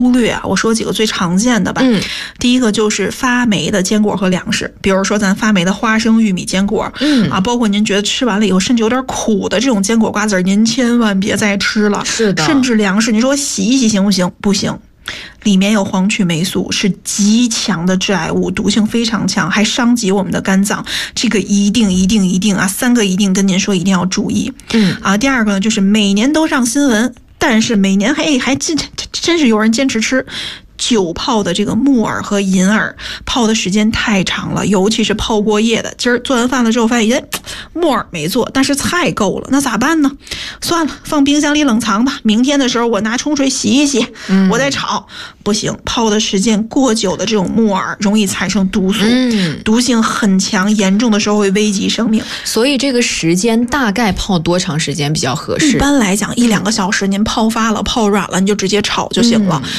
忽略啊，我说几个最常见的吧。第一个就是发霉的坚果和粮食，比如说咱发霉的花生、玉米、坚果，包括您觉得吃完了以后甚至有点苦的这种坚果、瓜子，您千万别再吃了。 是的， 甚至粮食，你说我洗一洗行不行？不行。里面有黄曲霉素，是极强的致癌物，毒性非常强，还伤及我们的肝脏。这个一定啊，3个一定跟您说一定要注意。第二个呢，就是每年都上新闻，但是每年还真是有人坚持吃酒泡的这个木耳和银耳，泡的时间太长了，尤其是泡过夜的。今儿做完饭了之后发现，木耳没做，但是菜够了，那咋办呢？算了，放冰箱里冷藏吧。明天的时候我拿冲水洗一洗，我再炒。不行，泡的时间过久的这种木耳容易产生毒素，毒性很强，严重的时候会危及生命。 所以这个时间大概泡多长时间比较合适？ 一般来讲1-2个小时，您泡发了、泡软了，你就直接炒就行了。